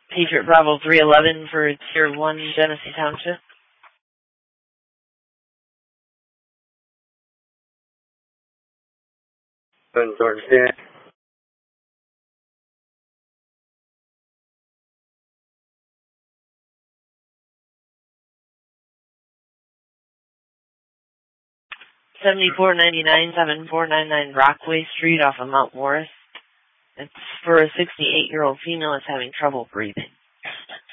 Patriot Bravo 311 for Tier 1 Genesee Township. Jordan Senior. $74.99, 7499 Brockway Street off of Mount Morris. It's for a 68-year-old female that's having trouble breathing.